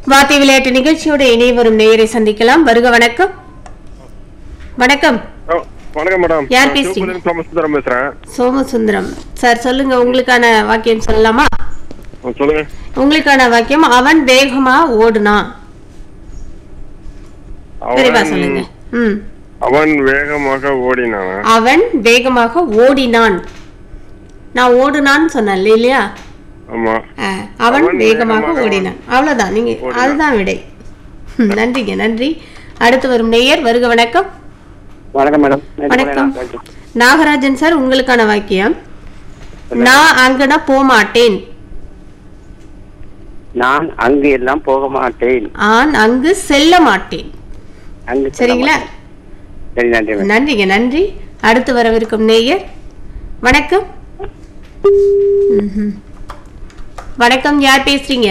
வார்த்தை விளையாட்டு நிகழ்ச்சியோட இணை வரும் நேயரை சந்திக்கலாம். வருக. வணக்கம். வணக்கம். வணக்கம் மேடம். யார் பேசுறீங்க? சோமசுந்தரம் பேசுறேன். சோமசுந்தரம் சார், சொல்லுங்க. உங்களுக்கான வாக்கியம் சொல்லலாமா? சொல்லுங்க. உங்களுக்கான வாக்கியம், அவன் வேகமா ஓடுனான். விரைவா சொல்லுங்க. அவன் வேகமாக ஓடினான். அவன் வேகமாக ஓடினான். நான் ஓடுனான்னு சொன்னேன் இல்லையா? ஆமா. அவன் வேகமாக ஓடினான். அவ்வளவுதான். நீங்க அதுதான் விடை. நன்றிங்க, நன்றி. அடுத்து வரும் நேயர். வருக. வணக்கம். வணக்கம் மேடம். வணக்கம் நாகராஜன் சார், உங்களுக்கான வாக்கியம், நான் அங்கனா போக மாட்டேன். நான் அங்கு எல்லாம் போக மாட்டேன். நான் அங்கு செல்ல மாட்டேன். சரிங்களா? சரி, நன்றி. நன்றிங்க, நன்றி. அடுத்து வரவிருக்கும் நேயர். வணக்கம். வணக்கம். யார் பேசுறீங்க?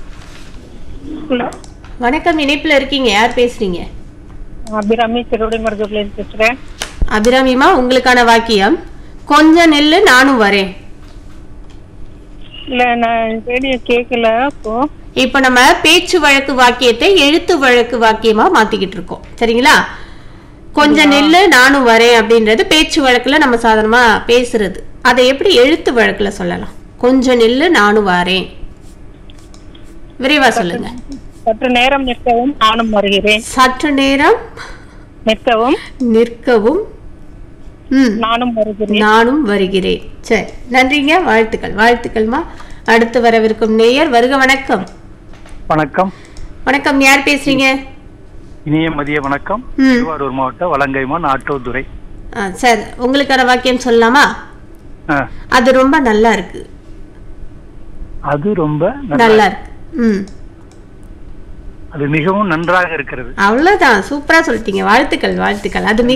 வணக்கம், இணைப்புல இருக்கீங்க. யார் பேசுறீங்க? அபிராமி, திருவிடைமருதூர்ல பேசுறேன். அபிராமிமா, உங்களுக்கான வாக்கியம், கொஞ்சம் நெல்லு நானும் வரேன். இல்ல, நான் ரேடியோ கேட்கல. இப்ப நம்ம பேச்சு வழக்கு வாக்கியத்தை எழுத்து வழக்கு வாக்கியமா மாத்திக்கிட்டு இருக்கோம். சரிங்களா? கொஞ்சம் நெல்லு நானும் வரேன் அப்படின்றது பேச்சு வழக்குல நம்ம சாதாரணமா பேசுறது. அதை எப்படி எழுத்து வழக்குல சொல்லலாம்? கொஞ்சம் நெல்லு நானும் வரேன். விரைவா சொல்லுங்க. சற்று நேரம் நிற்கவும் நானும் வருகிறேன். சற்று நேரம் நிற்கவும் நானும் வருகிறேன். சரி, நன்றிங்க. வாழ்த்துக்கள், வாழ்த்துக்கள்மா. அடுத்து வரவிருக்கும் நேயர். வருக. வணக்கம். வணக்கம். வணக்கம். யார் பேசுறீங்க? இனிய மதிய வணக்கம். திருவாரூர் மாவட்டம் வலங்கைமான் ஆட்டோதுரை. சார், உங்களுக்கான வாக்கியம் சொல்லலாமா? அது ரொம்ப நல்லா இருக்கு. அது ரொம்ப நல்லா இருக்கு. அது மிகவும் நன்றாக இருக்கிறது. அவ்வளவுதான். சூப்பரா சொல்லிட்டீங்க. வாழ்த்துக்கள், வாழ்த்துக்கள். அது